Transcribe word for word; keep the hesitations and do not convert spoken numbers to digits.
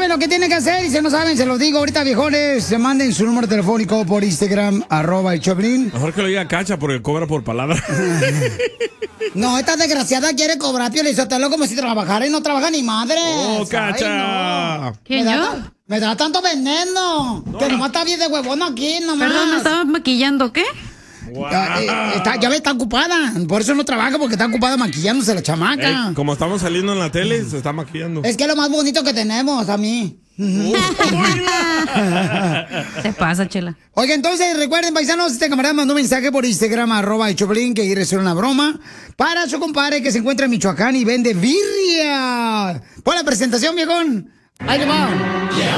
lo que tienen que hacer, y si no saben, se los digo ahorita, viejones. Se manden su número telefónico por Instagram, arroba el Choplin. Mejor que lo diga Cacha porque cobra por palabra. No, esta desgraciada quiere cobrar, Pio Lizotelo, como si trabajara y no trabaja ni madre. ¡Oh, Cacha! No. ¿Quién, me yo? Da, me da tanto veneno. No. Que nomás está bien de huevón aquí, nomás. Perdón, ¿me estaba maquillando qué? Wow. Ya, eh, está, ya ve, está ocupada. Por eso no trabaja, porque está ocupada maquillándose la chamaca. Ey, como estamos saliendo en la tele, se está maquillando. Es que es lo más bonito que tenemos, a mí. Se pasa, Chela. Oiga, entonces recuerden, paisanos, este camarada mandó un mensaje por Instagram, arroba el Choplin, que quiere hacer una broma para su compadre que se encuentra en Michoacán y vende birria. Pon la presentación, viejón. Ahí le va.